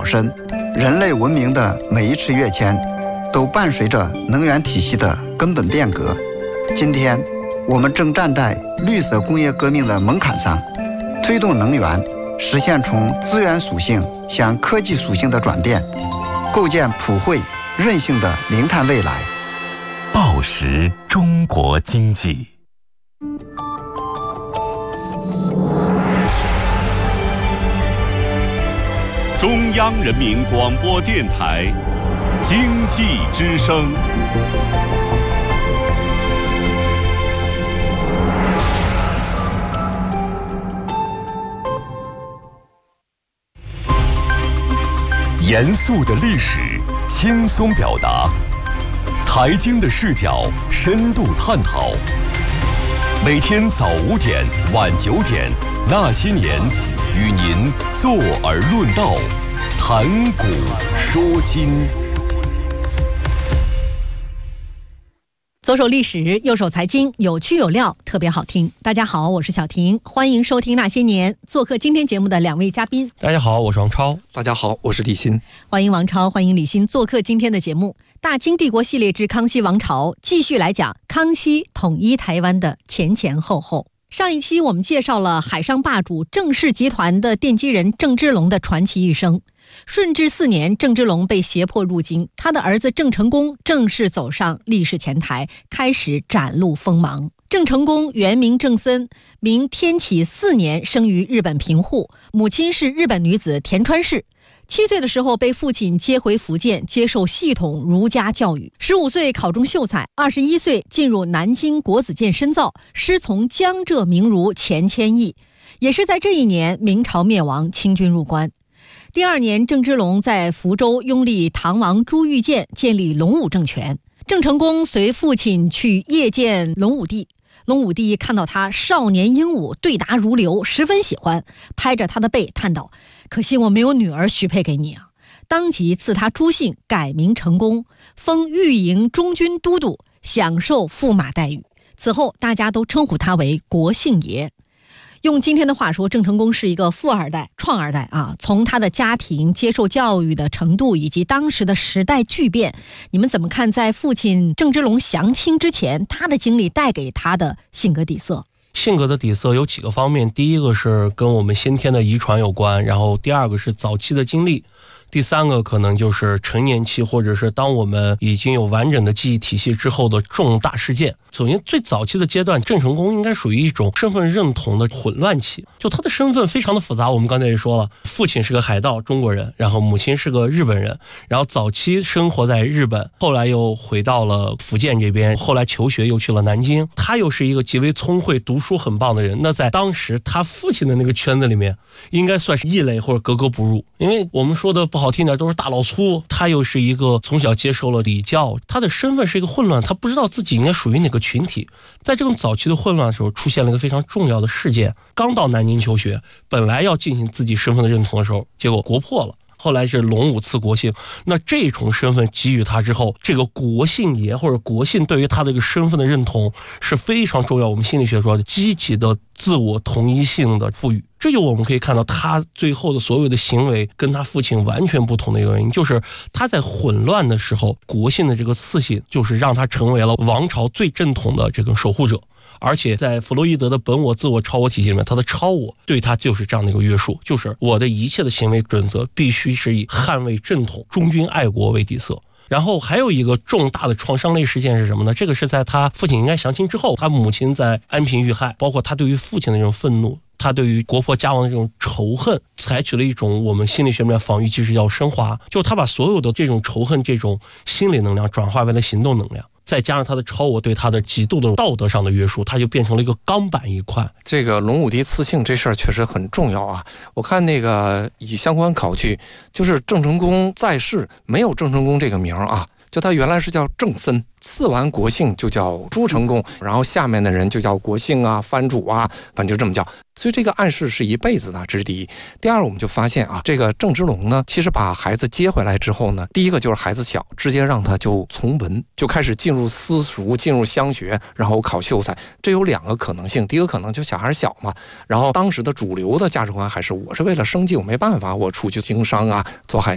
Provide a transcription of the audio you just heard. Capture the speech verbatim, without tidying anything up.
深，人类文明的每一次跃迁，都伴随着能源体系的根本变革。今天，我们正站在绿色工业革命的门槛上，推动能源实现从资源属性向科技属性的转变，构建普惠、韧性的零碳未来。 报时中国经济。 中央人民广播电台经济之声。 严肃的历史，轻松表达；财经的视角，深度探讨。每天早五点、晚九点，那些年，与您坐而论道，谈古说今。 左手历史，右手财经，有趣有料，特别好听。大家好，我是小婷，欢迎收听《那些年》。做客今天节目的两位嘉宾， 大家好，我是王超。 大家好，我是李欣。 欢迎王超，欢迎李欣做客今天的节目。大清帝国系列之康熙王朝，继续来讲康熙统一台湾的前前后后。上一期我们介绍了海上霸主郑氏集团的奠基人郑芝龙的传奇一生。顺治四年，郑芝龙被胁迫入京，他的儿子郑成功正式走上历史前台，开始展露锋芒。郑成功原名郑森，明天启四年生于日本平户，母亲是日本女子田川氏。七岁的时候被父亲接回福建，接受系统儒家教育。十五岁考中秀才，二十一岁进入南京国子监深造，师从江浙名儒钱谦益。也是在这一年，明朝灭亡，清军入关。第二年，郑芝龙在福州拥立唐王朱玉建，建立隆武政权。郑成功随父亲去谒见隆武帝，隆武帝看到他少年英武，对答如流，十分喜欢，拍着他的背叹道：“可惜我没有女儿许配给你啊！”当即赐他朱姓，改名成功，封御营中军都督，享受驸马待遇。此后大家都称呼他为国姓爷。用今天的话说，郑成功是一个富二代、创二代啊！从他的家庭接受教育的程度，以及当时的时代巨变，你们怎么看在父亲郑芝龙降清之前，他的经历带给他的性格底色？ 性格的底色有几个方面，第一个是跟我们先天的遗传有关，然后第二个是早期的经历，第三个可能就是成年期，或者是当我们已经有完整的记忆体系之后的重大事件。首先最早期的阶段，郑成功应该属于一种身份认同的混乱期，就他的身份非常的复杂。我们刚才也说了，父亲是个海盗中国人，然后母亲是个日本人，然后早期生活在日本，后来又回到了福建这边，后来求学又去了南京。他又是一个极为聪慧、读书很棒的人，那在当时他父亲的那个圈子里面应该算是异类或者格格不入，因为我们说的不好听点都是大老粗，他又是一个从小接受了礼教，他的身份是一个混乱，他不知道自己应该属于哪个群体。在这种早期的混乱的时候，出现了一个非常重要的事件，刚到南京求学，本来要进行自己身份的认同的时候，结果国破了，后来是隆武赐国姓。那这种身份给予他之后，这个国姓爷或者国姓对于他的这个身份的认同是非常重要，我们心理学说积极的自我同一性的赋予。这就我们可以看到他最后的所有的行为跟他父亲完全不同的一个原因，就是他在混乱的时候，国姓的这个赐姓就是让他成为了王朝最正统的这个守护者。而且在弗洛伊德的本我、自我、超我体系里面，他的超我对他就是这样的一个约束，就是我的一切的行为准则必须是以捍卫正统、忠君爱国为底色。然后还有一个重大的创伤类事件是什么呢？这个是在他父亲应该降清之后，他母亲在安平遇害，包括他对于父亲的这种愤怒，他对于国破家亡的这种仇恨，采取了一种我们心理学里面防御机制叫升华，就是他把所有的这种仇恨、这种心理能量转化为了行动能量，再加上他的超我对他的极度的道德上的约束，他就变成了一个钢板一块。 这个隆武帝赐姓这事儿确实很重要啊！我看那个以相关考据，就是郑成功在世没有郑成功这个名啊，就他原来是叫郑森，赐完国姓就叫朱成功，然后下面的人就叫国姓啊、藩主啊，反正就这么叫。所以这个暗示是一辈子的，这是第一。第二，我们就发现啊，这个郑芝龙呢，其实把孩子接回来之后呢，第一个就是孩子小，直接让他就从文，就开始进入私塾，进入乡学，然后考秀才。这有两个可能性，第一个可能就小孩小嘛，然后当时的主流的价值观还是我是为了生计，我没办法，我出去经商啊，做海